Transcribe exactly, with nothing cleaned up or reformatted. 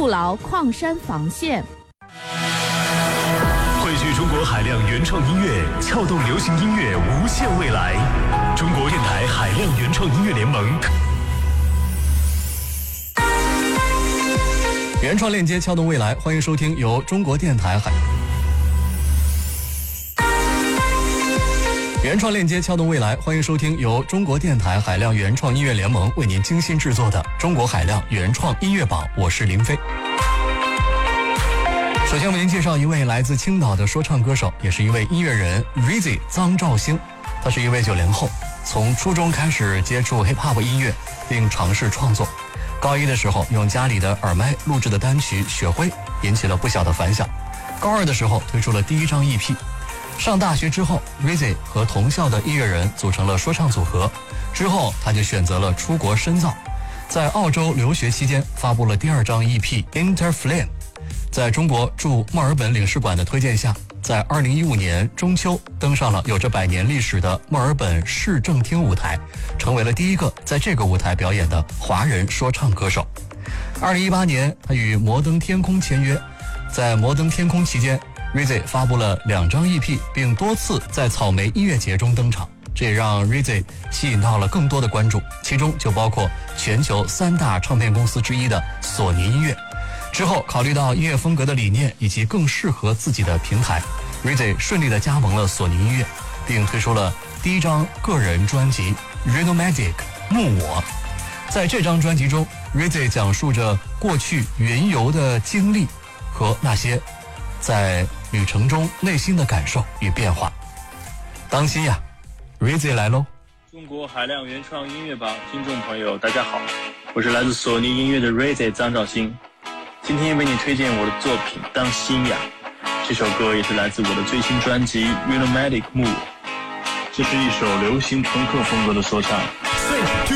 牢矿山防线。 汇聚中国海量原创音乐，撬动流行音乐无限未来。中国电台海量原创音乐联盟。 原创链接撬动未来，欢迎收听由中国电台海原创链接撬动未来，欢迎收听由中国电台海量原创音乐联盟为您精心制作的中国海量原创音乐榜，我是林飞。首先为您介绍一位来自青岛的说唱歌手，也是一位音乐人 Rizzy 张兆兴。他是一位九零后，从初中开始接触 hip hop 音乐，并尝试创作。高一的时候用家里的耳麦录制的单曲《雪灰》引起了不小的反响。高二的时候推出了第一张 E P。上大学之后 Rizzy 和同校的音乐人组成了说唱组合，之后他就选择了出国深造，在澳洲留学期间发布了第二张 E P Interflame。在中国驻墨尔本领事馆的推荐下，在二零一五年中秋登上了有着百年历史的墨尔本市政厅舞台，成为了第一个在这个舞台表演的华人说唱歌手。二零一八年他与摩登天空签约，在摩登天空期间 Rizzy 发布了两张 E P， 并多次在草莓音乐节中登场，这也让 Rizzy 吸引到了更多的关注，其中就包括全球三大唱片公司之一的索尼音乐。之后考虑到音乐风格的理念以及更适合自己的平台， Rizzy 顺利地加盟了索尼音乐，并推出了第一张个人专辑 Rhythmatic 木我。在这张专辑中， Rizzy 讲述着过去云游的经历和那些在旅程中内心的感受与变化。当心呀， Rizzy 来喽！ 中国海量原创音乐榜听众朋友大家好，我是来自索尼音乐的 Rizzy 张兆兴。今天为你推荐我的作品《当心呀》，这首歌也是来自我的最新专辑《Rhythmatic Move》，这是一首流行朋克风格的说唱。